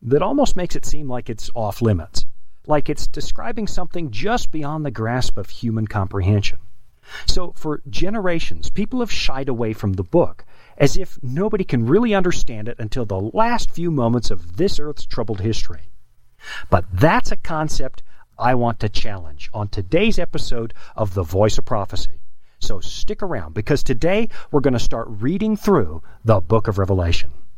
that almost makes it seem like it's off limits, like it's describing something just beyond the grasp of human comprehension. So for generations, people have shied away from the book, as if nobody can really understand it until the last few moments of this Earth's troubled history. But that's a concept I want to challenge on today's episode of The Voice of Prophecy. So stick around, because today we're going to start reading through the book of Revelation.